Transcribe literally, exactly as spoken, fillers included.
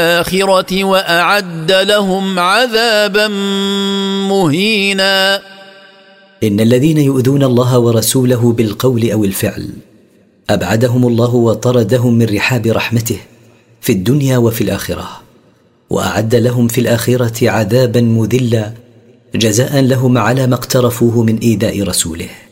الآخرة وأعد لهم عذابا مهينا. إن الذين يؤذون الله ورسوله بالقول أو الفعل أبعدهم الله وطردهم من رحاب رحمته في الدنيا وفي الآخرة، وأعد لهم في الآخرة عذابا مذلا جزاء لهم على ما اقترفوه من إيذاء رسوله.